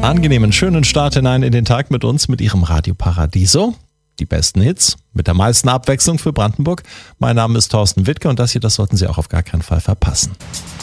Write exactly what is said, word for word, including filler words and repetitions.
angenehmen, schönen Start hinein in den Tag mit uns, mit Ihrem Radio Paradiso. Die besten Hits mit der meisten Abwechslung für Brandenburg. Mein Name ist Thorsten Wittke und das hier, das sollten Sie auch auf gar keinen Fall verpassen.